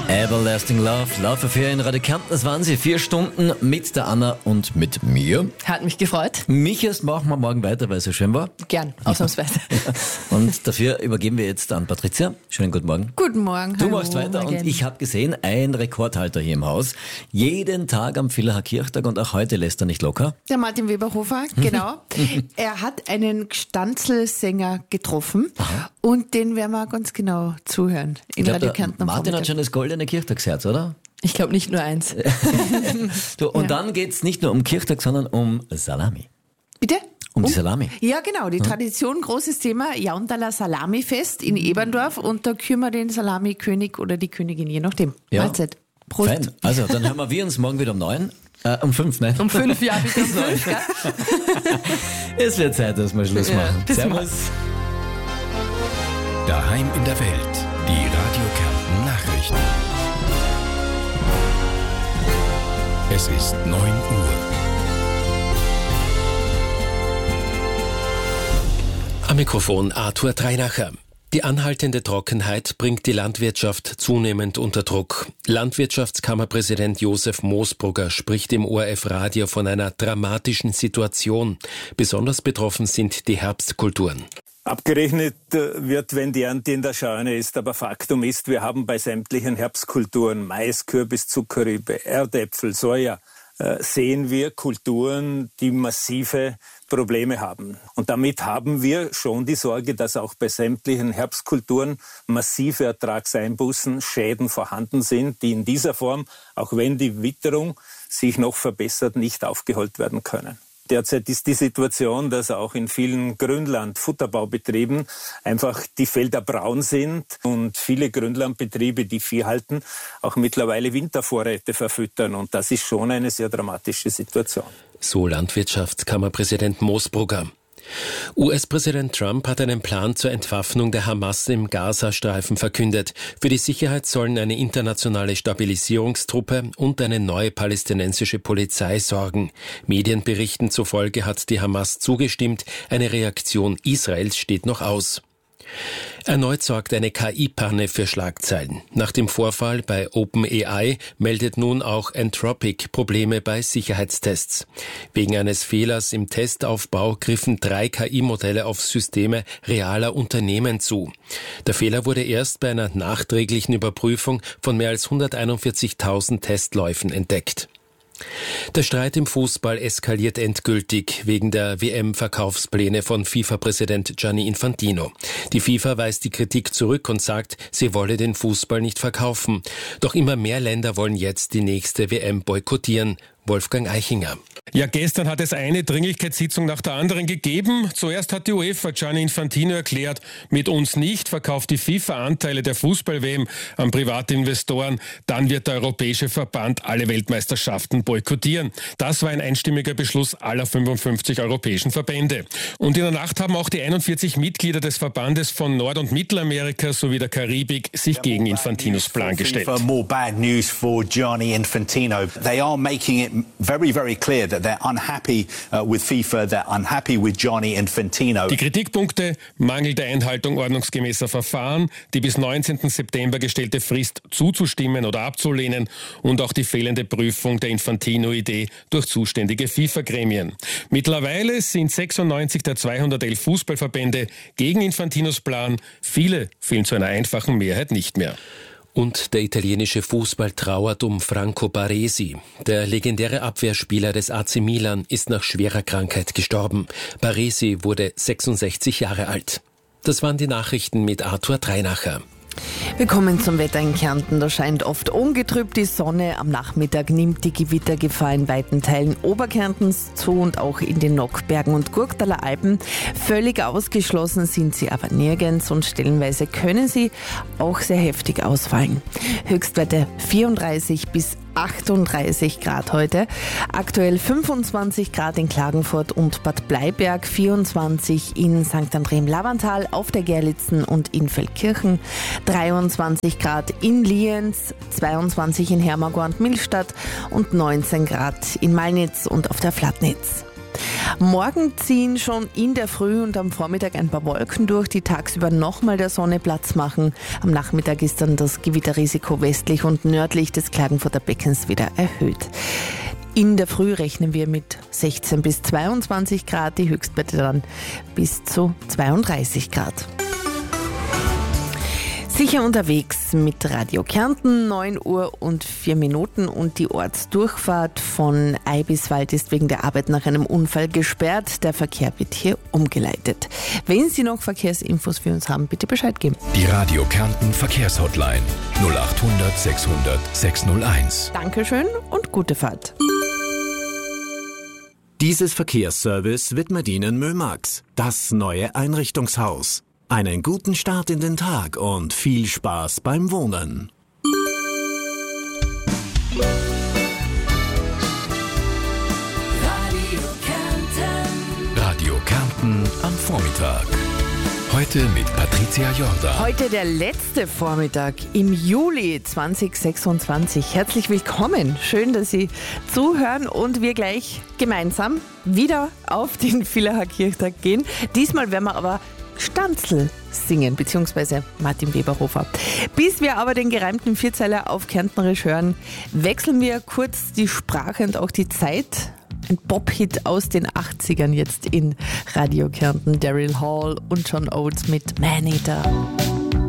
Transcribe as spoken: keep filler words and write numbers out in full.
Everlasting Love, Love Affair in Radio Kärnten. Das waren sie, vier Stunden mit der Anna und mit mir. Hat mich gefreut. Mich erst machen wir morgen weiter, weil es so schön war. Gern, ausnahmsweise. Und dafür übergeben wir jetzt an Patricia. Schönen guten Morgen. Guten Morgen. Du hallo, machst weiter morgen. Und ich habe gesehen, ein Rekordhalter hier im Haus. Jeden Tag am Villacher Kirchtag und auch heute lässt er nicht locker. Der Martin Weberhofer, genau. Er hat einen Gstanzl-Sänger getroffen. Aha. Und den werden wir ganz genau zuhören in Ich glaub, Radio der Kärnten am Martin Vormittag. hat schon das goldene Kirchtagsherz, oder? Ich glaube nicht nur eins. Du, und Ja. dann geht's nicht nur um Kirchtag, sondern um Salami. Bitte? Um die Salami. Ja, genau. Die Tradition, großes Thema, Jauntaler Salami-Fest in Eberndorf. Und da küren wir den Salami-König oder die Königin, je nachdem. Ja. Mahlzeit. Prost. Fein. Also, dann hören wir uns morgen wieder um neun. Äh, um fünf, ne? Um fünf, ja, bitte um fünf, gell? Es wird Zeit, dass wir Schluss Ja, machen. bis Servus. Daheim in der Welt. Die Radio Kärnten Nachrichten. Es ist neun Uhr. Am Mikrofon Arthur Dreinacher. Die anhaltende Trockenheit bringt die Landwirtschaft zunehmend unter Druck. Landwirtschaftskammerpräsident Josef Moosbrugger spricht im O R F-Radio von einer dramatischen Situation. Besonders betroffen sind die Herbstkulturen. Abgerechnet wird, wenn die Ernte in der Scheune ist. Aber Faktum ist, wir haben bei sämtlichen Herbstkulturen, Mais, Kürbis, Zuckerrübe, Erdäpfel, Soja, äh, sehen wir Kulturen, die massive Probleme haben. Und damit haben wir schon die Sorge, dass auch bei sämtlichen Herbstkulturen massive Ertragseinbußen, Schäden vorhanden sind, die in dieser Form, auch wenn die Witterung sich noch verbessert, nicht aufgeholt werden können. Derzeit ist die Situation, dass auch in vielen Grünland-Futterbaubetrieben einfach die Felder braun sind und viele Grünlandbetriebe, die Vieh halten, auch mittlerweile Wintervorräte verfüttern. Und das ist schon eine sehr dramatische Situation. So Landwirtschaftskammerpräsident Moosbrugger. U S-Präsident Trump hat einen Plan zur Entwaffnung der Hamas im Gazastreifen verkündet. Für die Sicherheit sollen eine internationale Stabilisierungstruppe und eine neue palästinensische Polizei sorgen. Medienberichten zufolge hat die Hamas zugestimmt. Eine Reaktion Israels steht noch aus. Erneut sorgt eine K I-Panne für Schlagzeilen. Nach dem Vorfall bei OpenAI meldet nun auch Anthropic Probleme bei Sicherheitstests. Wegen eines Fehlers im Testaufbau griffen drei K I-Modelle auf Systeme realer Unternehmen zu. Der Fehler wurde erst bei einer nachträglichen Überprüfung von mehr als hunderteinundvierzigtausend Testläufen entdeckt. Der Streit im Fußball eskaliert endgültig wegen der W M-Verkaufspläne von FIFA-Präsident Gianni Infantino. Die FIFA weist die Kritik zurück und sagt, sie wolle den Fußball nicht verkaufen. Doch immer mehr Länder wollen jetzt die nächste W M boykottieren. Wolfgang Eichinger. Ja, gestern hat es eine Dringlichkeitssitzung nach der anderen gegeben. Zuerst hat die UEFA Gianni Infantino erklärt, mit uns nicht verkauft die FIFA Anteile der Fußball-W M an private Investoren. Dann wird der Europäische Verband alle Weltmeisterschaften boykottieren. Das war ein einstimmiger Beschluss aller fünfundfünfzig europäischen Verbände. Und in der Nacht haben auch die einundvierzig Mitglieder des Verbandes von Nord- und Mittelamerika sowie der Karibik sich gegen Infantinos Plan gestellt. More bad news for Gianni Infantino. They are making it very, very clear that they're unhappy uh, with FIFA, they're unhappy with Gianni Infantino. Die Kritikpunkte: mangelnde Einhaltung ordnungsgemäßer Verfahren, die bis neunzehnten September gestellte Frist zuzustimmen oder abzulehnen und auch die fehlende Prüfung der Infantino-Idee durch zuständige FIFA-Gremien. Mittlerweile sind sechsundneunzig der zweihundertelf Fußballverbände gegen Infantinos Plan. Viele fehlen zu einer einfachen Mehrheit nicht mehr. Und der italienische Fußball trauert um Franco Baresi. Der legendäre Abwehrspieler des A C Milan ist nach schwerer Krankheit gestorben. Baresi wurde sechsundsechzig Jahre alt. Das waren die Nachrichten mit Arthur Dreinacher. Wir kommen zum Wetter in Kärnten. Da scheint oft ungetrübt die Sonne. Am Nachmittag nimmt die Gewittergefahr in weiten Teilen Oberkärntens zu und auch in den Nockbergen und Gurktaler Alpen. Völlig ausgeschlossen sind sie aber nirgends und stellenweise können sie auch sehr heftig ausfallen. Höchstwerte vierunddreißig bis achtunddreißig Grad heute. Aktuell fünfundzwanzig Grad in Klagenfurt und Bad Bleiberg, vierundzwanzig in Sankt André im Lavantal, auf der Gerlitzen und in Feldkirchen, dreiundzwanzig Grad in Lienz, zweiundzwanzig in Hermagor und Millstatt und neunzehn Grad in Malnitz und auf der Flatnitz. Morgen ziehen schon in der Früh und am Vormittag ein paar Wolken durch, die tagsüber nochmal der Sonne Platz machen. Am Nachmittag ist dann das Gewitterrisiko westlich und nördlich des Klagenfurter Beckens wieder erhöht. In der Früh rechnen wir mit sechzehn bis zweiundzwanzig Grad, die Höchstwerte dann bis zu zweiunddreißig Grad. Sicher unterwegs mit Radio Kärnten, neun Uhr und vier Minuten und die Ortsdurchfahrt von Eibiswald ist wegen der Arbeit nach einem Unfall gesperrt. Der Verkehr wird hier umgeleitet. Wenn Sie noch Verkehrsinfos für uns haben, bitte Bescheid geben. Die Radio Kärnten Verkehrshotline null acht hundert sechshundert sechshunderteins. Dankeschön und gute Fahrt. Dieses Verkehrsservice widmet Ihnen Mömax, das neue Einrichtungshaus. Einen guten Start in den Tag und viel Spaß beim Wohnen. Radio Kärnten. Radio Kärnten am Vormittag. Heute mit Patricia Jordan. Heute der letzte Vormittag im Juli zweitausendsechsundzwanzig. Herzlich willkommen. Schön, dass Sie zuhören und wir gleich gemeinsam wieder auf den Villacher Kirchtag gehen. Diesmal werden wir aber Stanzl singen, beziehungsweise Martin Weberhofer. Bis wir aber den gereimten Vierzeiler auf Kärntnerisch hören, wechseln wir kurz die Sprache und auch die Zeit. Ein Pop-Hit aus den achtzigern jetzt in Radio Kärnten. Daryl Hall und John Oates mit Man Eater.